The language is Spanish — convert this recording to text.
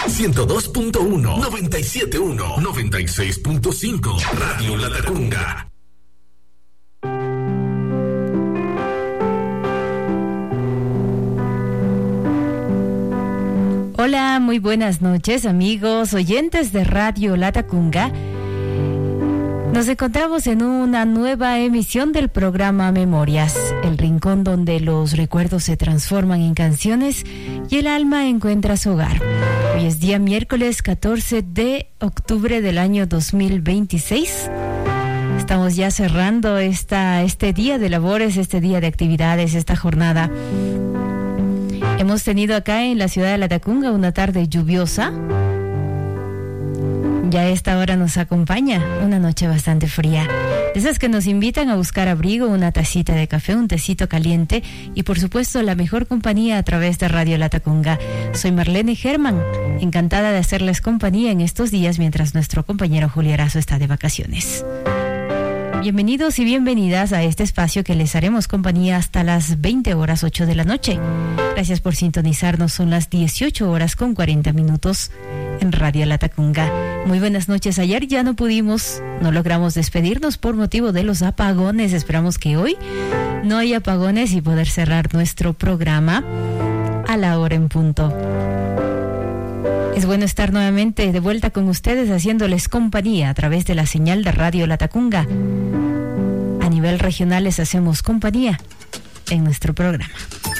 102.1, 97.1, 96.5. Radio Latacunga. Hola, muy buenas noches, amigos oyentes de Radio Latacunga. Nos encontramos en una nueva emisión del programa Memorias, el rincón donde los recuerdos se transforman en canciones y el alma encuentra su hogar. Hoy es día miércoles 14 de octubre del año 2026. Estamos ya cerrando este día de labores, este día de actividades, esta jornada. Hemos tenido acá en la ciudad de Latacunga una tarde lluviosa. Ya a esta hora nos acompaña una noche bastante fría. De esas que nos invitan a buscar abrigo, una tacita de café, un tecito caliente y por supuesto la mejor compañía a través de Radio Latacunga. Soy Marlene Germán, encantada de hacerles compañía en estos días mientras nuestro compañero Julio Arazo está de vacaciones. Bienvenidos y bienvenidas a este espacio que les haremos compañía hasta las 20:08 de la noche. Gracias por sintonizarnos, son las 18:40 en Radio Latacunga. Muy buenas noches. Ayer ya no logramos despedirnos por motivo de los apagones. Esperamos que hoy no haya apagones y poder cerrar nuestro programa a la hora en punto. Es bueno estar nuevamente de vuelta con ustedes haciéndoles compañía a través de la señal de Radio Latacunga. A nivel regional les hacemos compañía en nuestro programa.